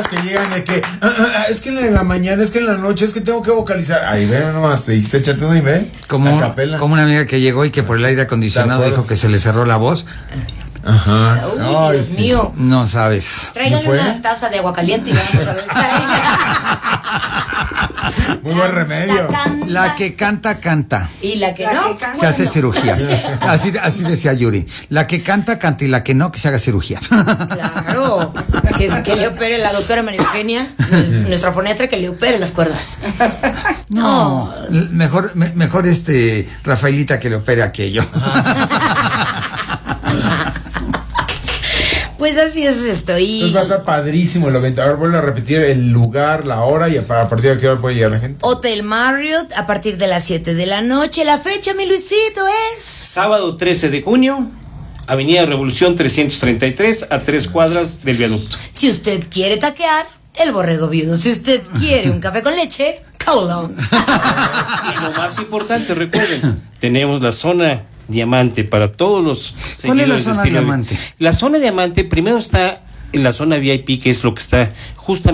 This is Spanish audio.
llamadas que llegan de que es que en la mañana, es que en la noche, es que tengo que vocalizar. Ahí ve nomás, te dice, échate una y ve. Como una amiga que llegó y que por el aire acondicionado dijo que se le cerró la voz. Ajá. Uy, Ay, Dios sí. mío. No sabes. Tráiganle una taza de agua caliente y vamos a ver. Muy buen remedio. La que canta, canta. Y la que no, Se hace cirugía. Así decía Yuri. La que canta, canta, y la que no, que se haga cirugía. Claro. Que le opere la doctora María Eugenia, nuestra fonetra, que le opere las cuerdas. No, mejor Rafaelita que le opere aquello. Pues así es esto. Entonces va a ser padrísimo el evento. Ahora vuelvo a repetir el lugar, la hora y a partir de qué hora puede llegar la gente. Hotel Marriott a partir de las 7 de la noche. La fecha, mi Luisito, es sábado 13 de junio, Avenida Revolución 333, a 3 cuadras del viaducto. Si usted quiere taquear, el borrego viudo. Si usted quiere un café con leche, Colón. Y lo más importante, recuerden, tenemos la zona diamante para todos los seguidores. ¿Cuál es la zona de estilo diamante? La zona diamante primero está en la zona VIP, que es lo que está justamente